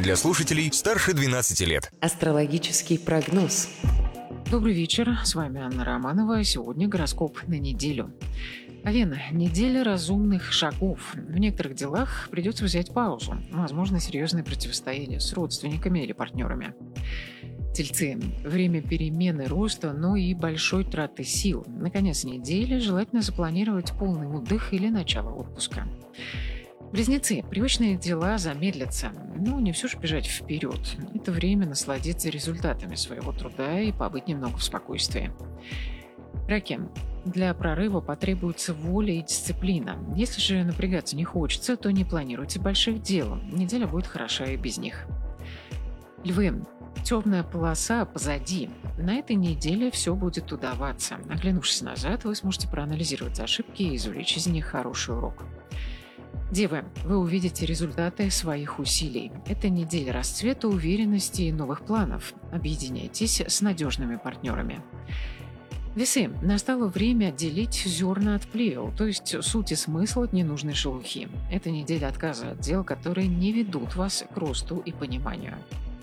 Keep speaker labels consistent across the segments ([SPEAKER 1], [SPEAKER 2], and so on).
[SPEAKER 1] Для слушателей старше 12 лет.
[SPEAKER 2] Астрологический прогноз.
[SPEAKER 3] Добрый вечер, с вами Анна Романова. Сегодня гороскоп на неделю. Овен, неделя разумных шагов. В некоторых делах придется взять паузу. Возможно, серьезное противостояние с родственниками или партнерами. Тельцы, время перемены роста, но и большой траты сил. На конец недели желательно запланировать полный отдых или начало отпуска. Близнецы, привычные дела замедлятся, но не все же бежать вперед. Это время насладиться результатами своего труда и побыть немного в спокойствии. Раки, для прорыва потребуется воля и дисциплина. Если же напрягаться не хочется, то не планируйте больших дел. Неделя будет хороша и без них. Львы, темная полоса позади. На этой неделе все будет удаваться. Оглянувшись назад, вы сможете проанализировать ошибки и извлечь из них хороший урок. Девы, вы увидите результаты своих усилий. Это неделя расцвета, уверенности и новых планов. Объединяйтесь с надежными партнерами. Весы, настало время отделить зерна от плевел, то есть суть и смысл от ненужной шелухи. Это неделя отказа от дел, которые не ведут вас к росту и пониманию.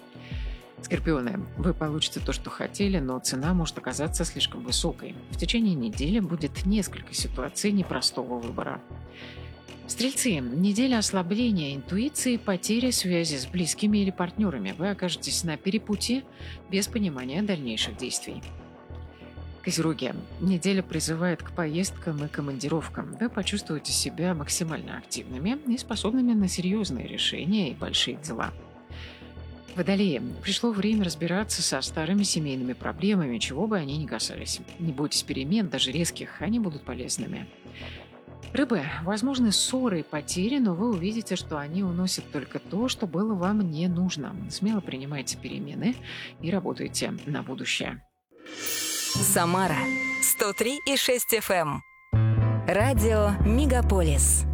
[SPEAKER 3] Скорпионы, вы получите то, что хотели, но цена может оказаться слишком высокой. В течение недели будет несколько ситуаций непростого выбора. Стрельцы, неделя ослабления интуиции, потери связи с близкими или партнерами. Вы окажетесь на перепутье без понимания дальнейших действий. Козероги, неделя призывает к поездкам и командировкам. Вы почувствуете себя максимально активными и способными на серьезные решения и большие дела. Водолеи, пришло время разбираться со старыми семейными проблемами, чего бы они ни касались. Не бойтесь перемен, даже резких, они будут полезными. Рыбы, возможны ссоры и потери, но вы увидите, что они уносят только то, что было вам не нужно. Смело принимайте перемены и работайте на будущее.
[SPEAKER 4] Самара 103,6 FM. Радио Мегаполис.